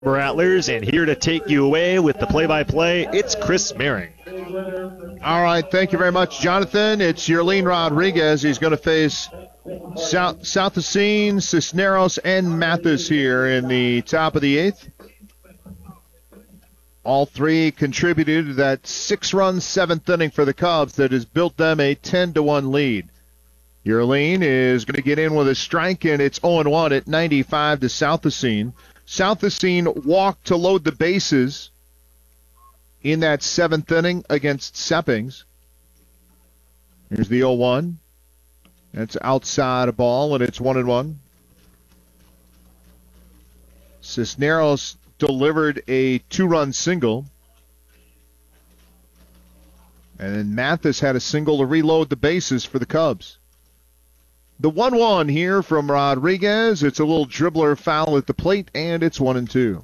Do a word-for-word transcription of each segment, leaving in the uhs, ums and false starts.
Rattlers, and here to take you away with the play-by-play, it's Chris Merring. All right, thank you very much, Jonathan. It's Yerlin Rodriguez. He's going to face South South Racine, Cisneros, and Mathis here in the top of the eighth. All three contributed to that six-run seventh inning for the Cubs that has built them a ten to one lead. Yerlin is going to get in with a strike, and it's oh and one at ninety-five to South Racine. South Racine walked to load the bases in that seventh inning against Seppings. Here's the oh one. That's outside a ball, and it's one and one. Cisneros delivered a two-run single. And then Mathis had a single to reload the bases for the Cubs. The one one here from Rodriguez. It's a little dribbler foul at the plate, and it's one and two.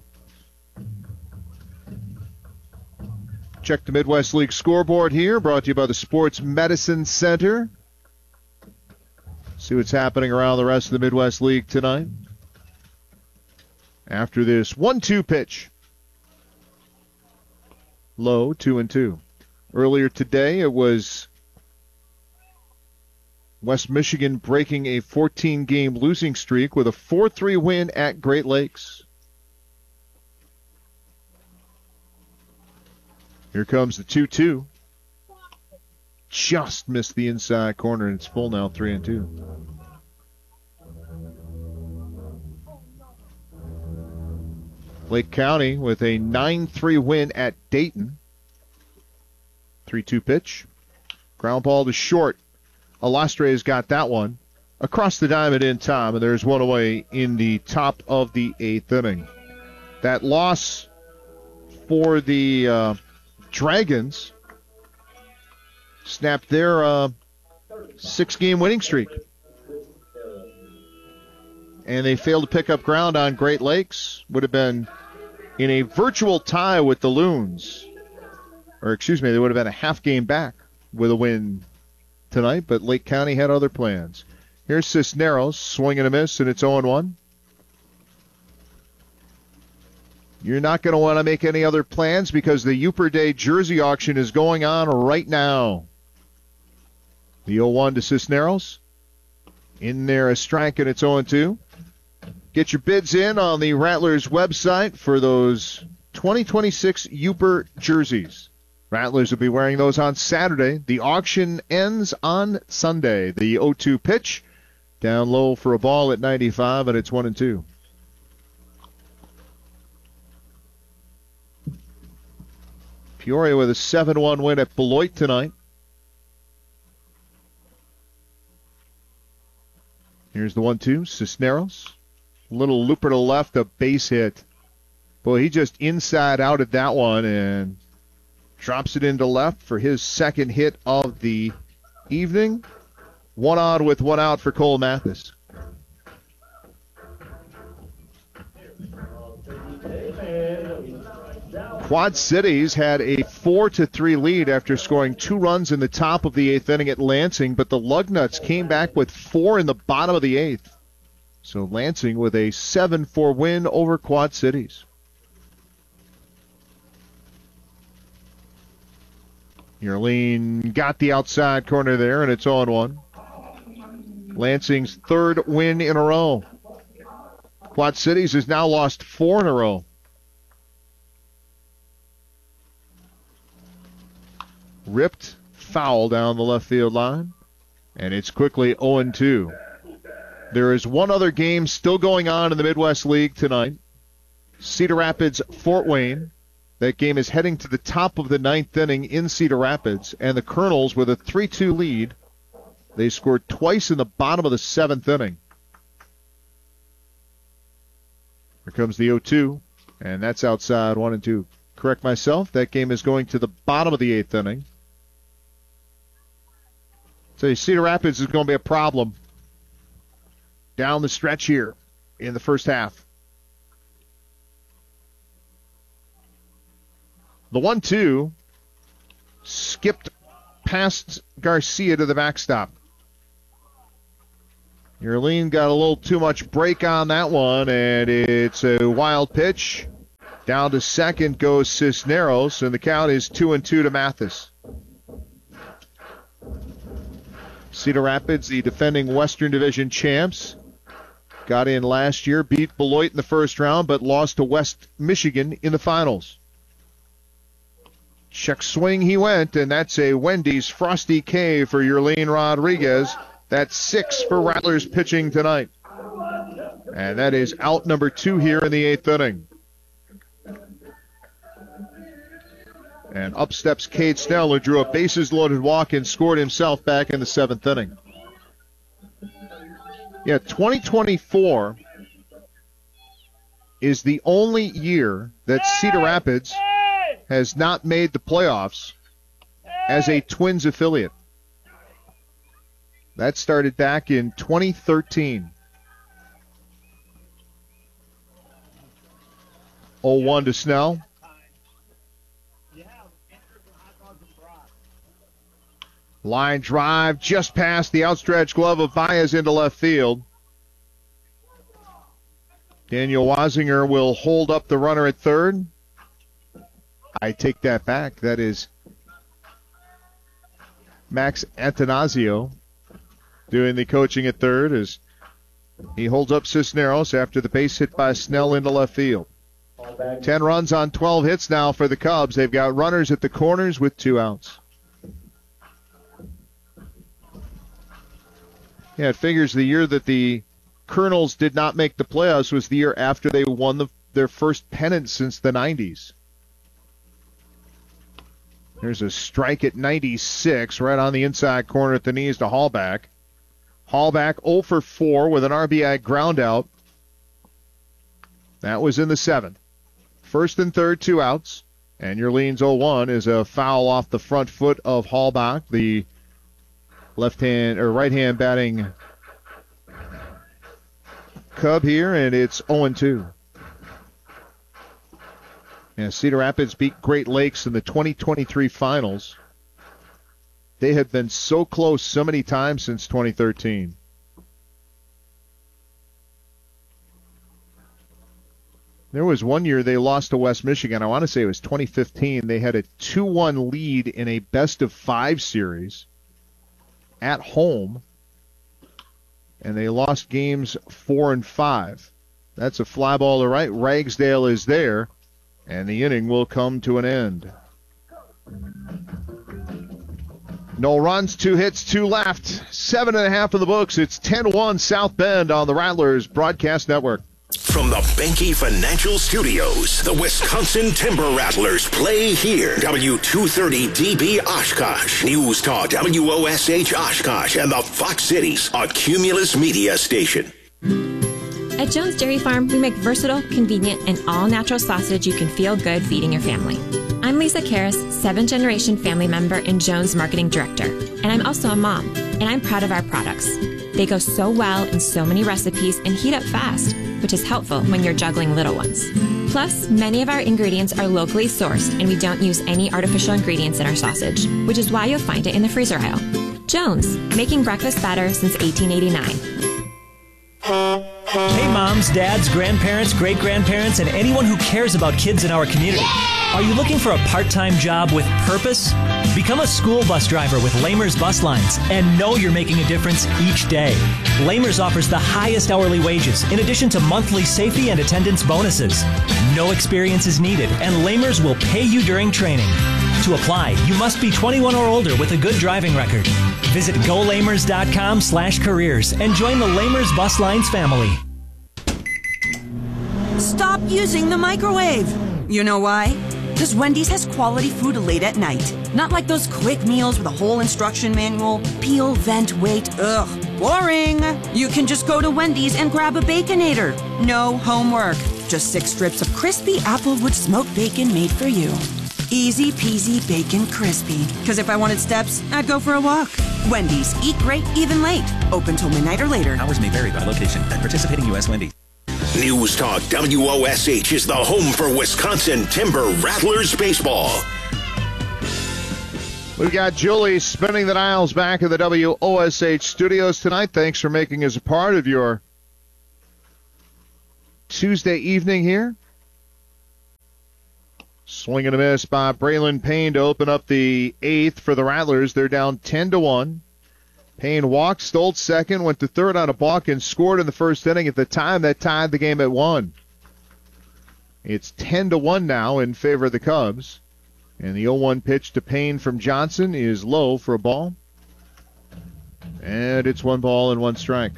Check the Midwest League scoreboard here, brought to you by the Sports Medicine Center. See what's happening around the rest of the Midwest League tonight. After this one two pitch. Low, two and two. Earlier today, it was West Michigan breaking a fourteen-game losing streak with a four three win at Great Lakes. Here comes the two two. Just missed the inside corner, and it's full now, three and two. Lake County with a nine three win at Dayton. three two pitch. Ground ball to short. Alastre's got that one. Across the diamond in time, and there's one away in the top of the eighth inning. That loss for the uh, Dragons snapped their uh, six-game winning streak. And they failed to pick up ground on Great Lakes. Would have been in a virtual tie with the Loons. Or, excuse me, they would have been a half game back with a win tonight, but Lake County had other plans. Here's Cisneros, swing and a miss, and it's oh and one. You're not going to want to make any other plans because the Uper Day jersey auction is going on right now. The oh one to Cisneros. In there a strike, and it's oh and two. Get your bids in on the Rattlers website for those twenty twenty-six Uper jerseys. Rattlers will be wearing those on Saturday. The auction ends on Sunday. The oh two pitch. Down low for a ball at ninety-five, and it's one and two. Peoria with a seven one win at Beloit tonight. Here's the one two. Cisneros. Little looper to the left, a base hit. Boy, he just inside outed that one and drops it into left for his second hit of the evening. One on with one out for Cole Mathis. Quad Cities had a four to three lead after scoring two runs in the top of the eighth inning at Lansing, but the Lugnuts came back with four in the bottom of the eighth. So Lansing with a seven four win over Quad Cities. Yerlin got the outside corner there, and it's oh and one. Lansing's third win in a row. Quad Cities has now lost four in a row. Ripped foul down the left field line, and it's quickly oh and two. There is one other game still going on in the Midwest League tonight. Cedar Rapids, Fort Wayne. That game is heading to the top of the ninth inning in Cedar Rapids, and the Colonels with a three two lead. They scored twice in the bottom of the seventh inning. Here comes the oh two, and that's outside one and two. Correct myself, that game is going to the bottom of the eighth inning. So Cedar Rapids is going to be a problem down the stretch here in the first half. The one two skipped past Garcia to the backstop. Yerlin got a little too much break on that one, and it's a wild pitch. Down to second goes Cisneros, and the count is two and two to Mathis. Cedar Rapids, the defending Western Division champs, got in last year, beat Beloit in the first round, but lost to West Michigan in the finals. Check swing he went, and that's a Wendy's Frosty K for Yerlene Rodriguez. That's six for Rattlers pitching tonight. And that is out number two here in the eighth inning. And up steps Cade Snell, who drew a bases-loaded walk and scored himself back in the seventh inning. Yeah, twenty twenty-four is the only year that Cedar Rapids has not made the playoffs as a Twins affiliate. That started back in twenty thirteen. oh one to Snell. Line drive just past the outstretched glove of Baez into left field. Daniel Wazinger will hold up the runner at third. I take that back. That is Max Antanasio doing the coaching at third as he holds up Cisneros after the base hit by Snell into left field. Ten runs on twelve hits now for the Cubs. They've got runners at the corners with two outs. Yeah, it figures the year that the Colonels did not make the playoffs was the year after they won the, their first pennant since the nineties. There's a strike at ninety-six, right on the inside corner at the knees to Hallback. Hallback oh for four with an R B I ground out. That was in the seventh. First and third, two outs. And Yerlene's oh one is a foul off the front foot of Hallback, the left hand or right hand batting Cub here, and it's oh and two. Yeah, Cedar Rapids beat Great Lakes in the twenty twenty-three finals. They have been so close so many times since twenty thirteen. There was one year they lost to West Michigan. I want to say it was twenty fifteen. They had a two one lead in a best-of-five series at home, and they lost games four and five. That's a fly ball to right. Ragsdale is there, and the inning will come to an end. No runs, two hits, two left. Seven and a half in the books. It's ten one South Bend on the Rattlers Broadcast Network. From the Benke Financial Studios, the Wisconsin Timber Rattlers play here. W two thirty D B Oshkosh, News Talk W O S H Oshkosh, and the Fox Cities, a Cumulus Media station. At Jones Dairy Farm, we make versatile, convenient, and all-natural sausage you can feel good feeding your family. I'm Lisa Karras, seventh-generation family member and Jones Marketing Director, and I'm also a mom, and I'm proud of our products. They go so well in so many recipes and heat up fast, which is helpful when you're juggling little ones. Plus, many of our ingredients are locally sourced, and we don't use any artificial ingredients in our sausage, which is why you'll find it in the freezer aisle. Jones, making breakfast better since eighteen eighty-nine. Hey moms, dads, grandparents, great-grandparents, and anyone who cares about kids in our community. Are you looking for a part-time job with purpose? Become a school bus driver with Lamers Bus Lines and know you're making a difference each day. Lamers offers the highest hourly wages in addition to monthly safety and attendance bonuses. No experience is needed, and Lamers will pay you during training. To apply, you must be twenty-one or older with a good driving record. Visit golamers.com slash careers and join the Lamers Bus Lines family. Stop using the microwave. You know why? Because Wendy's has quality food late at night. Not like those quick meals with a whole instruction manual. Peel, vent, wait. Ugh, boring. You can just go to Wendy's and grab a Baconator. No homework. Just six strips of crispy Applewood smoked bacon made for you. Easy peasy bacon crispy. Because if I wanted steps, I'd go for a walk. Wendy's. Eat great, even late. Open till midnight or later. Hours may vary by location. At participating U S Wendy's. News Talk W O S H is the home for Wisconsin Timber Rattlers baseball. We've got Julie spinning the dials back in the W O S H studios tonight. Thanks for making us a part of your Tuesday evening here. Swing and a miss by Braylon Payne to open up the eighth for the Rattlers. They're down ten to one. Payne walked, stole second, went to third on a balk, and scored in the first inning. At the time, that tied the game at one. It's ten to one now in favor of the Cubs. And the oh one pitch to Payne from Johnson is low for a ball. And it's one ball and one strike.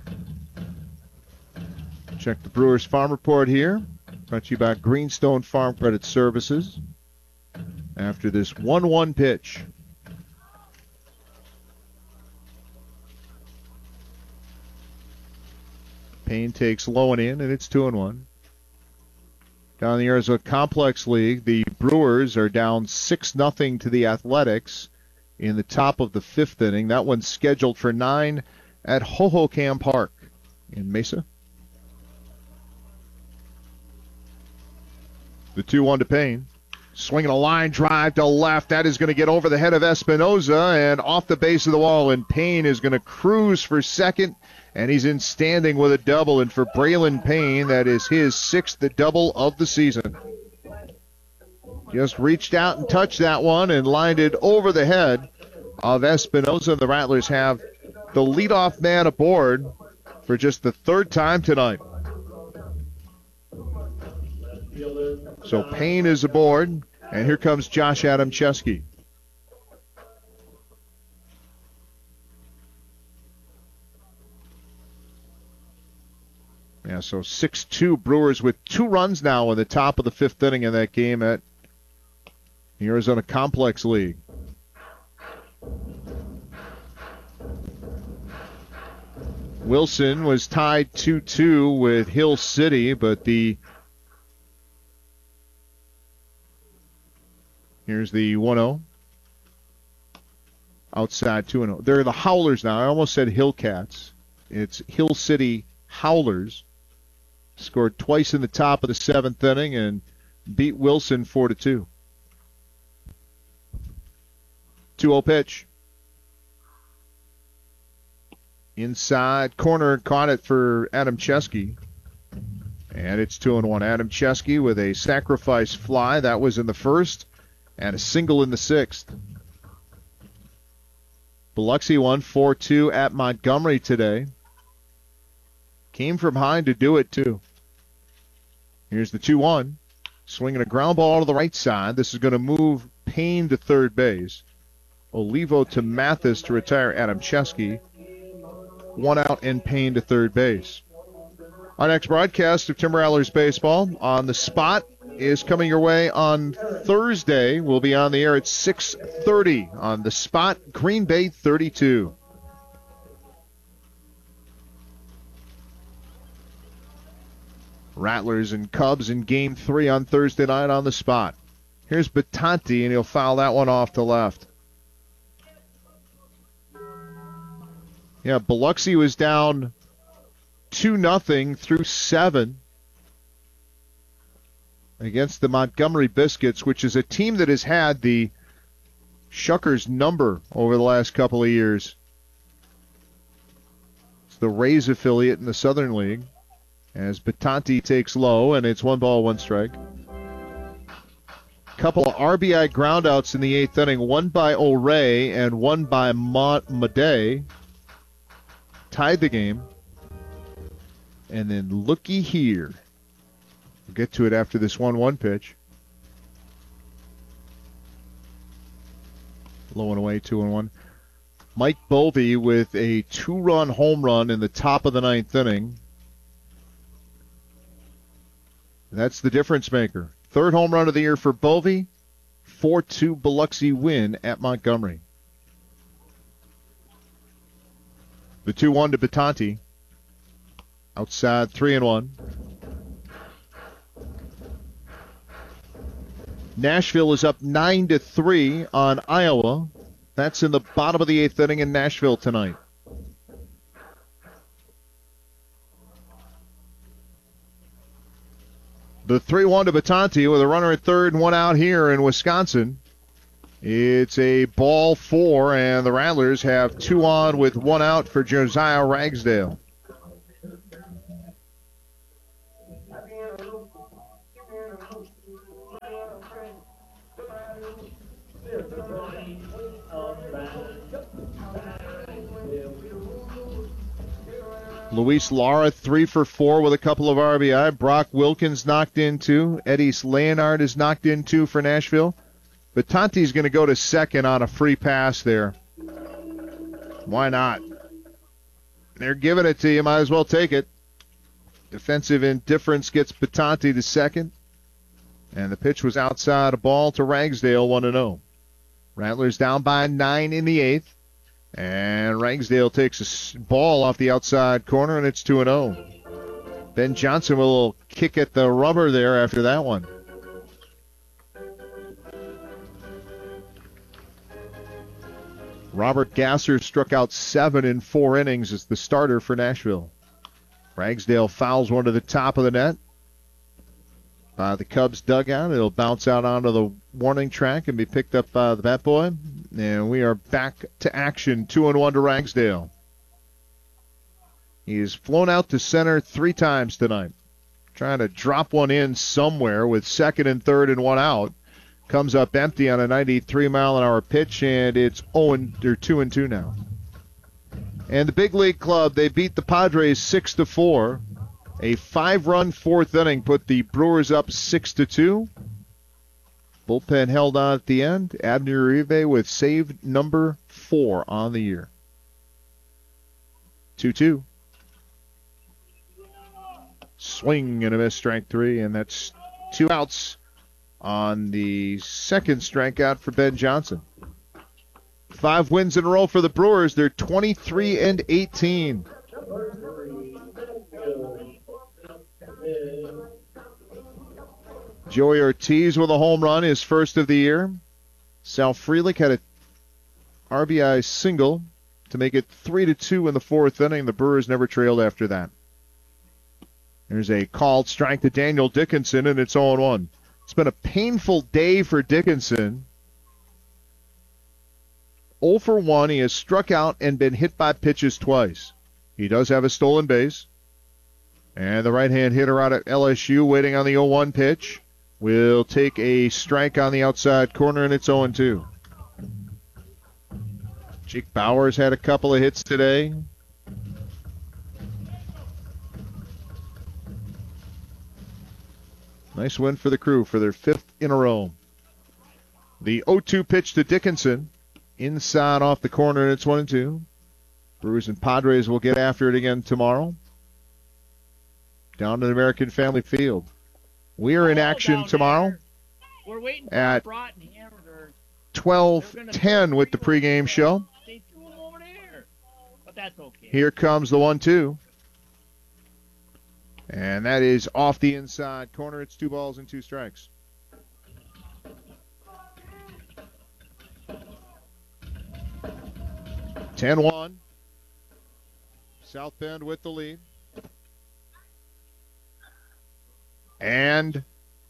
Check the Brewers Farm Report here. Brought to you by Greenstone Farm Credit Services. After this one one pitch. Payne takes low and in, and it's two and one. Down in the Arizona Complex League, the Brewers are down six nothing to the Athletics in the top of the fifth inning. That one's scheduled for nine at Hohokam Park in Mesa. The two one to Payne. Swinging a line drive to left. That is going to get over the head of Espinoza and off the base of the wall. And Payne is going to cruise for second. And he's in standing with a double. And for Braylon Payne, that is his sixth double of the season. Just reached out and touched that one and lined it over the head of Espinoza. The Rattlers have the leadoff man aboard for just the third time tonight. So Payne is aboard, and here comes Josh Adamczewski. Yeah, so six two Brewers with two runs now in the top of the fifth inning in that game at the Arizona Complex League. Wilson was tied two two with Hill City, but the here's the one oh. Outside two and oh. They're the Howlers now. I almost said Hillcats. It's Hill City Howlers. Scored twice in the top of the seventh inning and beat Wilson four to two. two oh pitch. Inside corner, caught it for Adamczewski. And it's two and one. Adamczewski with a sacrifice fly. That was in the first. And a single in the sixth. Biloxi won four two at Montgomery today. Came from behind to do it, too. Here's the two one. Swinging a ground ball to the right side. This is going to move Payne to third base. Olivo to Mathis to retire Adamczewski. One out and Payne to third base. Our next broadcast of Timber Rattlers Baseball on the spot is coming your way on Thursday. We'll be on the air at six thirty on the spot, Green Bay thirty-two. Rattlers and Cubs in game three on Thursday night on the spot. Here's Batanti, and he'll foul that one off to left. Yeah, Biloxi was down two nothing through seven against the Montgomery Biscuits, which is a team that has had the Shuckers number over the last couple of years. It's the Rays affiliate in the Southern League. As Batanti takes low, and it's one ball, one strike. Couple of R B I groundouts in the eighth inning, one by O'Ray and one by Madej. Tied the game. And then looky here. We'll get to it after this one one pitch. Low and away, two and one. Mike Bovey with a two-run home run in the top of the ninth inning. That's the difference maker. Third home run of the year for Bovey. four two Biloxi win at Montgomery. The two one to Batanti. Outside three and one. Nashville is up nine to three on Iowa. That's in the bottom of the eighth inning in Nashville tonight. The three one to Batanti with a runner at third and one out here in Wisconsin. It's a ball four, and the Rattlers have two on with one out for Josiah Ragsdale. Luis Lara, three for four with a couple of R B I. Brock Wilkins knocked in two. Edis Leonard is knocked in two for Nashville. But Tanti's going to go to second on a free pass there. Why not? They're giving it to you. Might as well take it. Defensive indifference gets Batanti to second. And the pitch was outside a ball to Ragsdale, one and oh. Rattlers down by nine in the eighth. And Ragsdale takes a ball off the outside corner, and it's two and oh. Ben Johnson with a little kick at the rubber there after that one. Robert Gasser struck out seven in four innings as the starter for Nashville. Ragsdale fouls one to the top of the net. By the Cubs dugout. It'll bounce out onto the warning track and be picked up by the bat boy. And we are back to action, two and one to Ragsdale. He's flown out to center three times tonight. Trying to drop one in somewhere with second and third and one out. Comes up empty on a ninety-three mile an hour pitch, and it's oh and, or two and two now. And the big league club, they beat the Padres six to four. A five-run fourth inning put the Brewers up six to two. Bullpen held on at the end. Abner Uribe with save number four on the year. two two. Swing and a miss, strike three, and that's two outs on the second strikeout for Ben Johnson. Five wins in a row for the Brewers. They're twenty-three and eighteen. Joey Ortiz with a home run, his first of the year. Sal Frelick had a R B I single to make it three to two in the fourth inning. The Brewers never trailed after that. There's a called strike to Daniel Dickinson, and it's oh and one. It's been a painful day for Dickinson. oh for one. He has struck out and been hit by pitches twice. He does have a stolen base. And the right-hand hitter out at L S U waiting on the oh one pitch will take a strike on the outside corner, and it's oh and two. Jake Bauers had a couple of hits today. Nice win for the Crew for their fifth in a row. The oh two pitch to Dickinson. Inside off the corner, and it's one and two. Brewers and Padres will get after it again tomorrow. Down to the American Family Field. We are in action tomorrow at twelve ten with the pregame show. Here comes the one two. And that is off the inside corner. It's two balls and two strikes. ten one. South Bend with the lead. And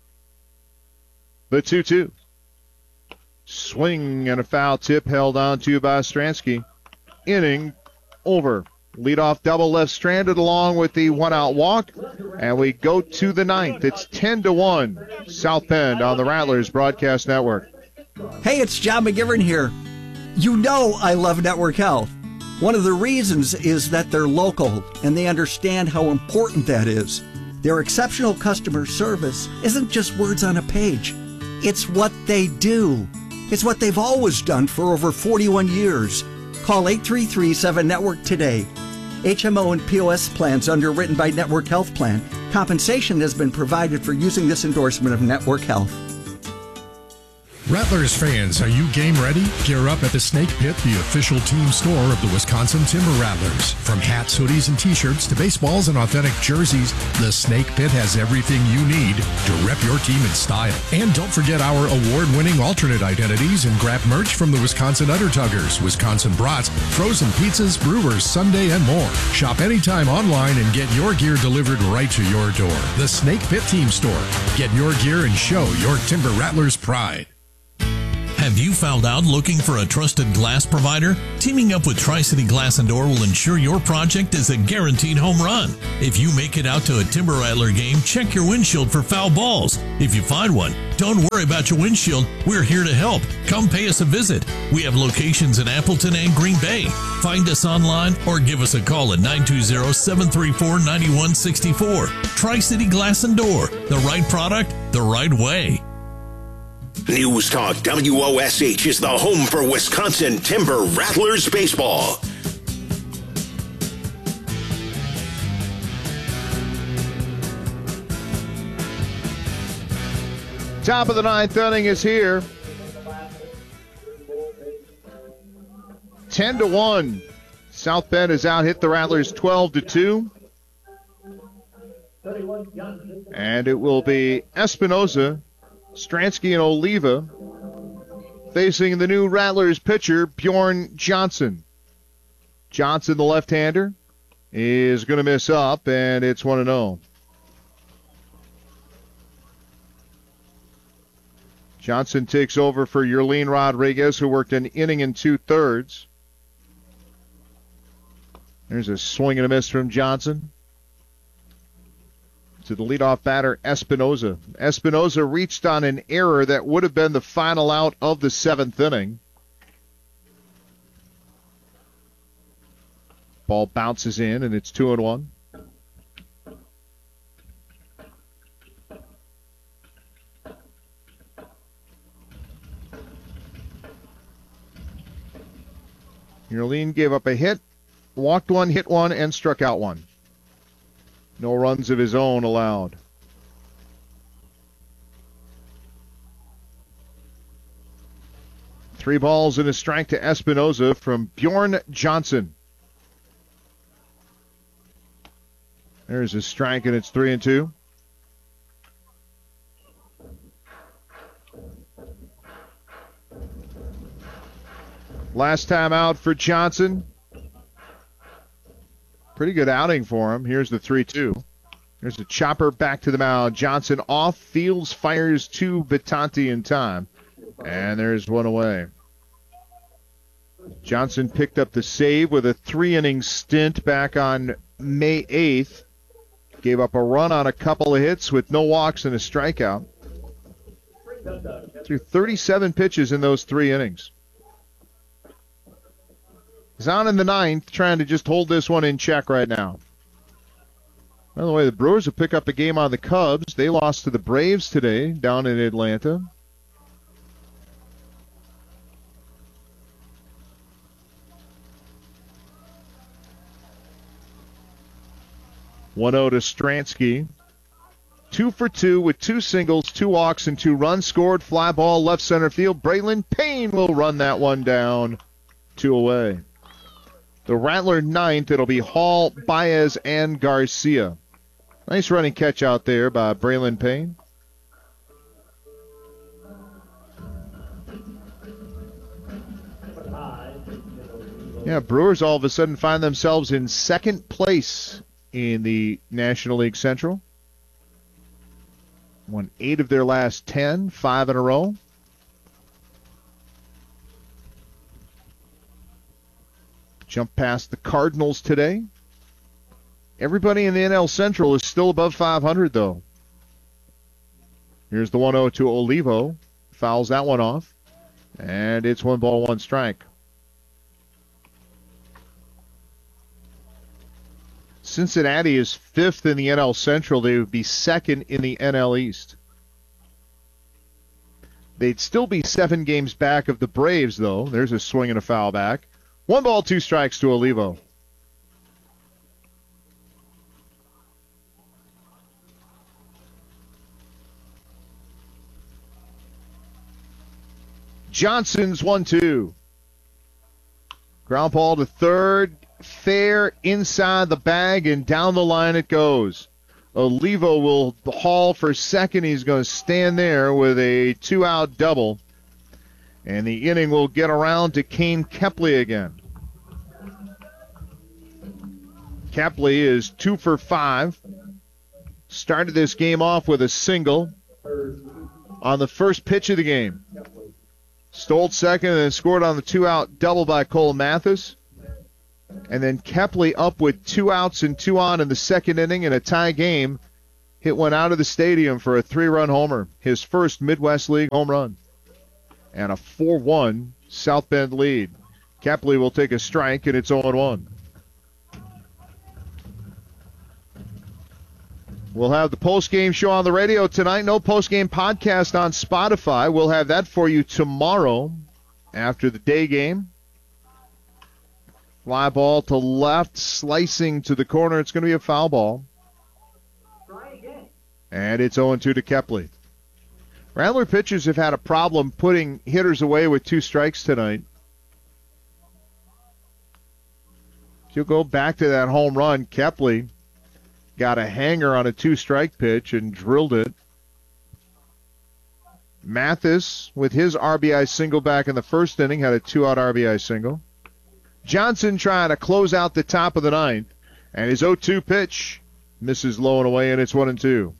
the two two. Swing and a foul tip held on to by Stransky. Inning over. Leadoff double left stranded along with the one-out walk. And we go to the ninth. It's ten to one. South Bend on the Rattlers Broadcast Network. Hey, it's John McGivern here. You know I love Network Health. One of the reasons is that they're local and they understand how important that is. Their exceptional customer service isn't just words on a page. It's what they do. It's what they've always done for over forty-one years. Call eight three three seven network today. H M O and P O S plans underwritten by Network Health Plan. Compensation has been provided for using this endorsement of Network Health. Rattlers fans, are you game ready? Gear up at the Snake Pit, the official team store of the Wisconsin Timber Rattlers. From hats, hoodies, and t-shirts to baseballs and authentic jerseys, the Snake Pit has everything you need to rep your team in style. And don't forget our award-winning alternate identities and grab merch from the Wisconsin Undertuggers, Wisconsin Brats, frozen pizzas, brewers, Sunday, and more. Shop anytime online and get your gear delivered right to your door. The Snake Pit Team Store. Get your gear and show your Timber Rattlers pride. Have you found out looking for a trusted glass provider? Teaming up with Tri-City Glass and Door will ensure your project is a guaranteed home run. If you make it out to a Timber Rattler game, check your windshield for foul balls. If you find one, don't worry about your windshield. We're here to help. Come pay us a visit. We have locations in Appleton and Green Bay. Find us online or give us a call at nine two zero, seven three four, nine one six four. Tri-City Glass and Door. The right product, the right way. News Talk W O S H is the home for Wisconsin Timber Rattlers baseball. Top of the ninth inning is here. ten to one. South Bend has out hit the Rattlers twelve to two. And it will be Espinoza, Stransky, and Oliva facing the new Rattlers pitcher, Bjorn Johnson. Johnson, the left-hander, is going to miss up, and it's one and oh. Johnson takes over for Yerlin Rodriguez, who worked an inning and two-thirds. There's a swing and a miss from Johnson. To the leadoff batter, Espinoza. Espinoza reached on an error that would have been the final out of the seventh inning. Ball bounces in, and it's two and one. Yerlin gave up a hit, walked one, hit one, and struck out one. No runs of his own allowed. Three balls and a strike to Espinoza from Bjorn Johnson. There's a strike, and it's three and two. Last time out for Johnson. Pretty good outing for him. Here's the three two. There's a chopper back to the mound. Johnson off, Fields fires to Batanti in time. And there's one away. Johnson picked up the save with a three-inning stint back on May eighth. Gave up a run on a couple of hits with no walks and a strikeout. Threw thirty-seven pitches in those three innings. He's on in the ninth, trying to just hold this one in check right now. By the way, the Brewers will pick up a game on the Cubs. They lost to the Braves today down in Atlanta. one oh to Stransky. Two for two with two singles, two walks, and two runs scored. Fly ball left center field. Braylon Payne will run that one down. Two away. The Rattler ninth, it'll be Hall, Baez, and Garcia. Nice running catch out there by Braylon Payne. Yeah, Brewers all of a sudden find themselves in second place in the National League Central. Won eight of their last ten, five in a row. Jump past the Cardinals today. Everybody in the N L Central is still above five hundred, though. Here's the one oh to Olivo. Fouls that one off. And it's one ball, one strike. Cincinnati is fifth in the N L Central. They would be second in the N L East. They'd still be seven games back of the Braves, though. There's a swing and a foul back. One ball, two strikes to Olivo. Johnson's one two. Ground ball to third. Fair inside the bag, and down the line it goes. Olivo will haul for second. He's going to stand there with a two-out double. And the inning will get around to Kane Kepley again. Kepley is two for five. Started this game off with a single on the first pitch of the game. Stole second and then scored on the two-out double by Cole Mathis. And then Kepley up with two outs and two on in the second inning in a tie game. Hit one out of the stadium for a three-run homer, his first Midwest League home run. And a four one South Bend lead. Kepley will take a strike, and it's oh one. We'll have the post-game show on the radio tonight. No post-game podcast on Spotify. We'll have that for you tomorrow after the day game. Fly ball to left, slicing to the corner. It's going to be a foul ball. And it's oh two to Kepley. Rattler pitchers have had a problem putting hitters away with two strikes tonight. If you go back to that home run, Kepley got a hanger on a two-strike pitch and drilled it. Mathis, with his R B I single back in the first inning, had a two-out R B I single. Johnson trying to close out the top of the ninth, and his oh two pitch misses low and away, and it's one and two.